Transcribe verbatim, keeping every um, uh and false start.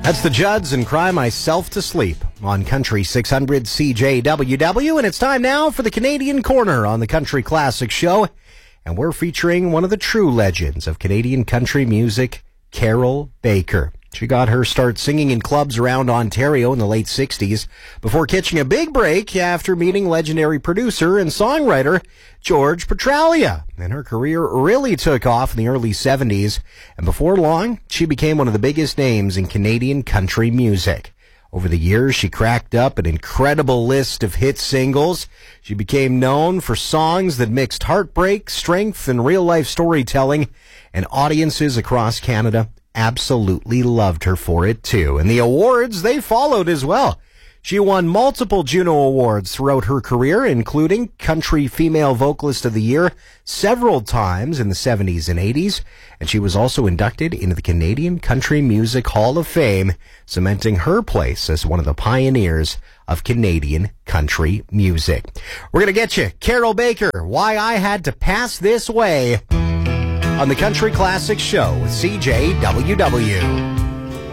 That's the Judds and Cry Myself to Sleep on Country six hundred C J W W. And it's time now for the Canadian Corner on the Country Classic Show. And we're featuring one of the true legends of Canadian country music, Carol Baker. She got her start singing in clubs around Ontario in the late sixties before catching a big break after meeting legendary producer and songwriter George Petralia. And her career really took off in the early seventies. And before long, she became one of the biggest names in Canadian country music. Over the years, she cracked up an incredible list of hit singles. She became known for songs that mixed heartbreak, strength, and real-life storytelling. And audiences across Canada absolutely loved her for it, too. And the awards, they followed as well. She won multiple Juno Awards throughout her career, including Country Female Vocalist of the Year several times in the seventies and eighties. And she was also inducted into the Canadian Country Music Hall of Fame, cementing her place as one of the pioneers of Canadian country music. We're going to get you Carol Baker, Why I Had to Pass This Way, on the Country Classic Show with C J W W.